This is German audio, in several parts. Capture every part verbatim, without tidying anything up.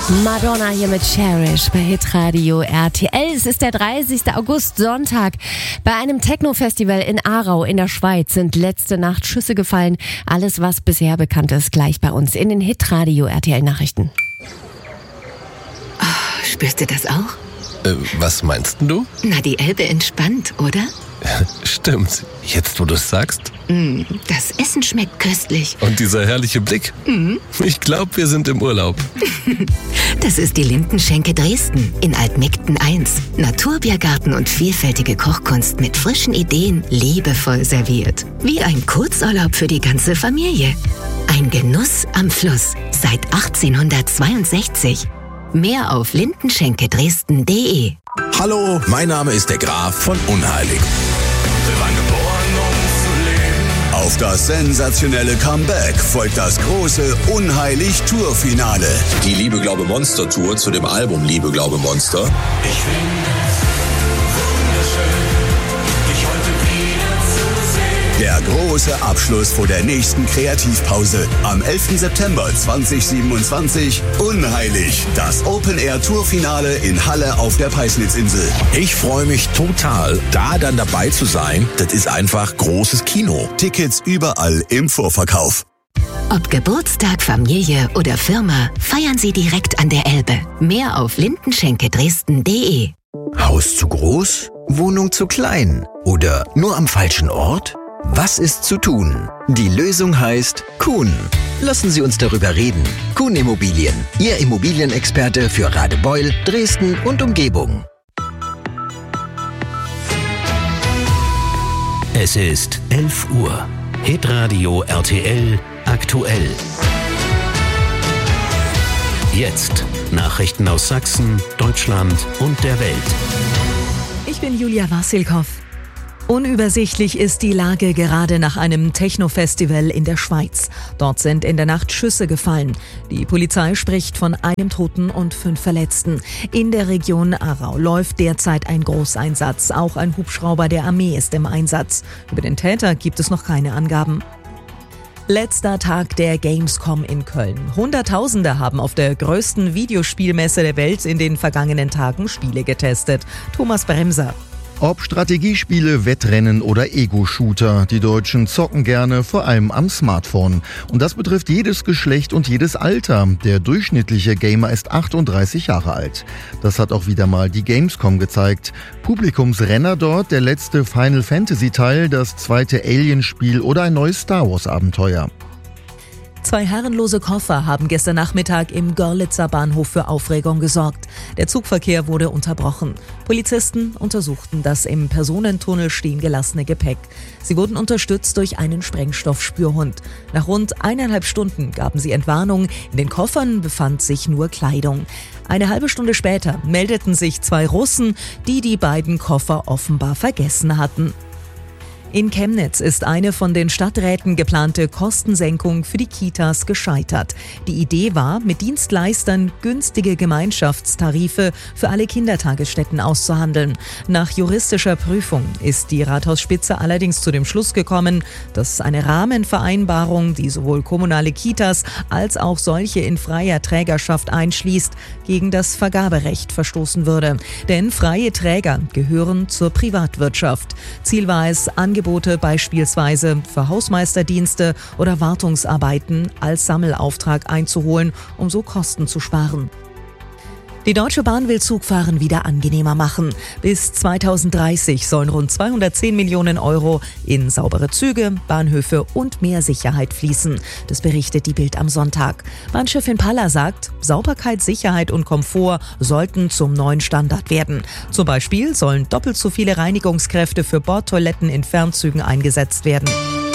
Madonna hier mit Cherish bei Hitradio R T L. Es ist der dreißigster August, Sonntag. Bei einem Techno-Festival in Aarau in der Schweiz sind letzte Nacht Schüsse gefallen. Alles, was bisher bekannt ist, gleich bei uns in den Hitradio R T L-Nachrichten. Oh, spürst du das auch? Äh, was meinst du? Na, die Elbe entspannt, oder? Stimmt. Jetzt, wo du es sagst. Mm, das Essen schmeckt köstlich. Und dieser herrliche Blick. Mm. Ich glaube, wir sind im Urlaub. Das ist die Lindenschenke Dresden in Altmegden eins. Naturbiergarten und vielfältige Kochkunst mit frischen Ideen, liebevoll serviert. Wie ein Kurzurlaub für die ganze Familie. Ein Genuss am Fluss seit achtzehnhundertzweiundsechzig. Mehr auf lindenschenke dresden punkt de. Hallo, mein Name ist der Graf von Unheilig. Wir waren geboren, um zu leben. Auf das sensationelle Comeback folgt das große Unheilig-Tour-Finale. Die Liebe, Glaube, Monster Tour zu dem Album Liebe, Glaube, Monster. Ich finde es wunderschön, dich heute wieder zu sehen. Der große Abschluss vor der nächsten Kreativpause. Am elften September zweitausendsiebenundzwanzig. Unheilig. Das Open-Air-Tour-Finale in Halle auf der Peisnitzinsel. Ich freue mich total, da dann dabei zu sein. Das ist einfach großes Kino. Tickets überall im Vorverkauf. Ob Geburtstag, Familie oder Firma, feiern Sie direkt an der Elbe. Mehr auf lindenschenke dresden punkt de. Haus zu groß? Wohnung zu klein? Oder nur am falschen Ort? Was ist zu tun? Die Lösung heißt Kuhn. Lassen Sie uns darüber reden. Kuhn Immobilien, Ihr Immobilienexperte für Radebeul, Dresden und Umgebung. Es ist elf Uhr. Hitradio R T L aktuell. Jetzt Nachrichten aus Sachsen, Deutschland und der Welt. Ich bin Julia Wassilkow. Unübersichtlich ist die Lage gerade nach einem Techno-Festival in der Schweiz. Dort sind in der Nacht Schüsse gefallen. Die Polizei spricht von einem Toten und fünf Verletzten. In der Region Aarau läuft derzeit ein Großeinsatz. Auch ein Hubschrauber der Armee ist im Einsatz. Über den Täter gibt es noch keine Angaben. Letzter Tag der Gamescom in Köln. Hunderttausende haben auf der größten Videospielmesse der Welt in den vergangenen Tagen Spiele getestet. Thomas Bremser. Ob Strategiespiele, Wettrennen oder Ego-Shooter, die Deutschen zocken gerne, vor allem am Smartphone. Und das betrifft jedes Geschlecht und jedes Alter. Der durchschnittliche Gamer ist achtunddreißig Jahre alt. Das hat auch wieder mal die Gamescom gezeigt. Publikumsrenner dort, der letzte Final-Fantasy-Teil, das zweite Alien-Spiel oder ein neues Star Wars-Abenteuer. Zwei herrenlose Koffer haben gestern Nachmittag im Görlitzer Bahnhof für Aufregung gesorgt. Der Zugverkehr wurde unterbrochen. Polizisten untersuchten das im Personentunnel stehen gelassene Gepäck. Sie wurden unterstützt durch einen Sprengstoffspürhund. Nach rund eineinhalb Stunden gaben sie Entwarnung. In den Koffern befand sich nur Kleidung. Eine halbe Stunde später meldeten sich zwei Russen, die die beiden Koffer offenbar vergessen hatten. In Chemnitz ist eine von den Stadträten geplante Kostensenkung für die Kitas gescheitert. Die Idee war, mit Dienstleistern günstige Gemeinschaftstarife für alle Kindertagesstätten auszuhandeln. Nach juristischer Prüfung ist die Rathausspitze allerdings zu dem Schluss gekommen, dass eine Rahmenvereinbarung, die sowohl kommunale Kitas als auch solche in freier Trägerschaft einschließt, gegen das Vergaberecht verstoßen würde. Denn freie Träger gehören zur Privatwirtschaft. Ziel war es, Angebote beispielsweise für Hausmeisterdienste oder Wartungsarbeiten als Sammelauftrag einzuholen, um so Kosten zu sparen. Die Deutsche Bahn will Zugfahren wieder angenehmer machen. Bis zweitausenddreißig sollen rund zweihundertzehn Millionen Euro in saubere Züge, Bahnhöfe und mehr Sicherheit fließen. Das berichtet die Bild am Sonntag. Bahnchefin Palla sagt, Sauberkeit, Sicherheit und Komfort sollten zum neuen Standard werden. Zum Beispiel sollen doppelt so viele Reinigungskräfte für Bordtoiletten in Fernzügen eingesetzt werden.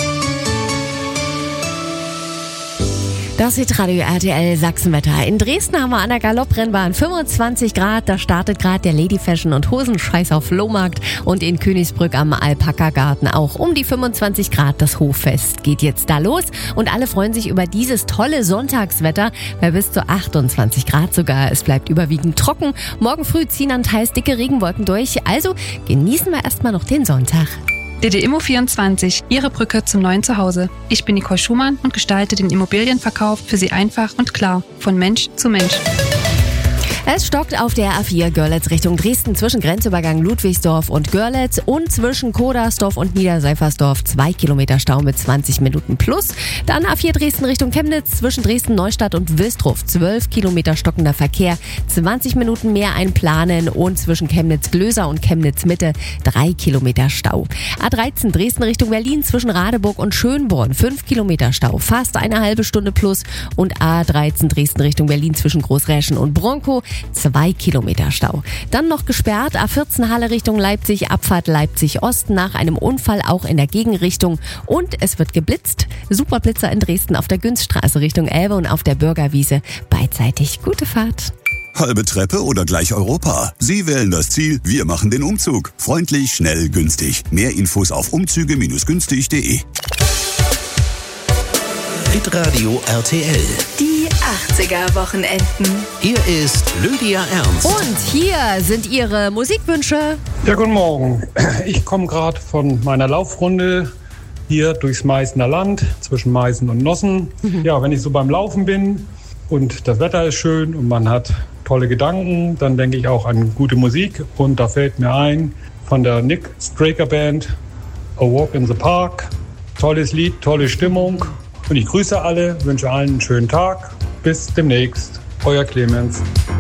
Das Hitradio R T L Sachsenwetter. In Dresden haben wir an der Galopprennbahn fünfundzwanzig Grad. Da startet gerade der Lady Fashion und Hosenscheiß auf Flohmarkt. Und in Königsbrück am Alpaka-Garten auch um die fünfundzwanzig Grad. Das Hoffest geht jetzt da los. Und alle freuen sich über dieses tolle Sonntagswetter bei bis zu achtundzwanzig Grad sogar. Es bleibt überwiegend trocken. Morgen früh ziehen dann teils dicke Regenwolken durch. Also genießen wir erstmal noch den Sonntag. D D Immo vierundzwanzig, Ihre Brücke zum neuen Zuhause. Ich bin Nicole Schumann und gestalte den Immobilienverkauf für Sie einfach und klar, von Mensch zu Mensch. Es stockt auf der A vier Görlitz Richtung Dresden zwischen Grenzübergang Ludwigsdorf und Görlitz und zwischen Kodersdorf und Niederseifersdorf zwei Kilometer Stau mit zwanzig Minuten plus. Dann A vier Dresden Richtung Chemnitz zwischen Dresden Neustadt und Wilstruf zwölf Kilometer stockender Verkehr, zwanzig Minuten mehr einplanen und zwischen Chemnitz-Glöser und Chemnitz-Mitte drei Kilometer Stau. A dreizehn Dresden Richtung Berlin zwischen Radeburg und Schönborn fünf Kilometer Stau, fast eine halbe Stunde plus und A dreizehn Dresden Richtung Berlin zwischen Großräschen und Bronkow zwei Kilometer Stau. Dann noch gesperrt, A vierzehn Halle Richtung Leipzig, Abfahrt Leipzig Ost nach einem Unfall auch in der Gegenrichtung und es wird geblitzt. Superblitzer in Dresden auf der Günzstraße Richtung Elbe und auf der Bürgerwiese beidseitig. Gute Fahrt. Halbe Treppe oder gleich Europa? Sie wählen das Ziel, wir machen den Umzug. Freundlich, schnell, günstig. Mehr Infos auf umzüge günstig punkt de. Hitradio R T L. Die achtziger-Wochenenden. Hier ist Lydia Ernst. Und hier sind Ihre Musikwünsche. Ja, guten Morgen. Ich komme gerade von meiner Laufrunde hier durchs Meißner Land, zwischen Meißen und Nossen. Mhm. Ja, wenn ich so beim Laufen bin und das Wetter ist schön und man hat tolle Gedanken, dann denke ich auch an gute Musik. Und da fällt mir ein, von der Nick Straker Band, A Walk in the Park. Tolles Lied, tolle Stimmung. Und ich grüße alle, wünsche allen einen schönen Tag. Bis demnächst. Euer Clemens.